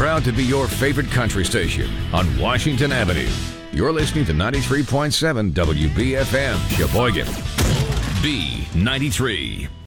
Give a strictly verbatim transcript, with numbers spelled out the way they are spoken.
proud to be your favorite country station on Washington Avenue. You're listening to ninety-three point seven W B F M, Sheboygan. B ninety-three.